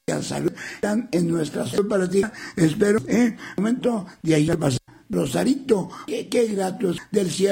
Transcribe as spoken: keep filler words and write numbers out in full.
salud están en nuestra salud para ti. Espero en el momento de ayer pasado. Rosarito, qué, qué grato es del cielo.